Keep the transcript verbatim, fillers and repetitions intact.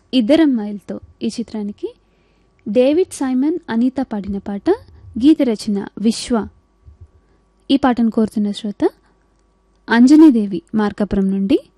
ఇద్దరమ్మాయిలతో ఈ చిత్రానికి David Simon Anitha పాడిన పాట, గీత రచన విశ్వ. ఈ పాటను కోరుతున్న శ్రోత అంజనీదేవి మార్కాపురం నుండి.